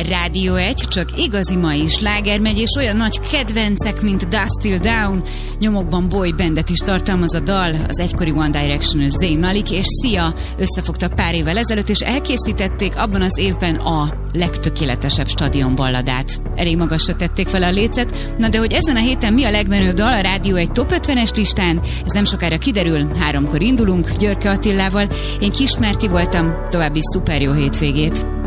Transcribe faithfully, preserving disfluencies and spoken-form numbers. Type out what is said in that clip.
Rádió egy, csak igazi mai sláger megy, és olyan nagy kedvencek, mint Dust Till Dawn, nyomokban boy bandet is tartalmaz a dal, az egykori One Direction-ös Zayn Malik és Sia összefogtak pár évvel ezelőtt, és elkészítették abban az évben a legtökéletesebb stadionballadát. Elég magasra tették fel a lécet, na de hogy ezen a héten mi a legmenőbb dal a Rádió egy top ötvenes listán, ez nem sokára kiderül, háromkor indulunk Györke Attilával. Én Kis Merti voltam, további szuper jó hétvégét!